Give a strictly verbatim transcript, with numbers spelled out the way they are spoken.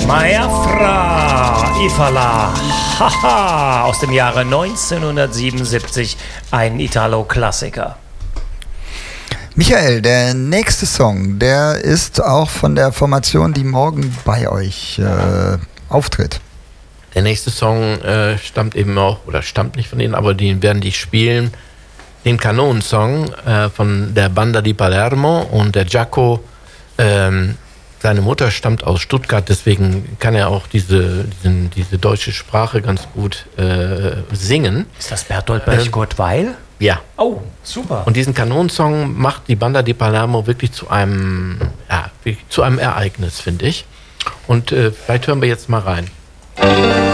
Maefra Ifala, haha, aus dem Jahre neunzehnhundertsiebenundsiebzig, ein Italo-Klassiker. Michael, der nächste Song, der ist auch von der Formation, die morgen bei euch äh, auftritt. Der nächste Song äh, stammt eben auch, oder stammt nicht von denen, aber den werden die spielen, den Kanonensong äh, von der Banda di Palermo, und der Giaco, ähm, seine Mutter stammt aus Stuttgart, deswegen kann er auch diese, diesen, diese deutsche Sprache ganz gut äh, singen. Ist das Bertolt Brecht-Gottweil? Ja. Oh, super. Und diesen Kanonensong macht die Banda di Palermo wirklich zu einem, ja, zu einem Ereignis, finde ich. Und äh, vielleicht hören wir jetzt mal rein.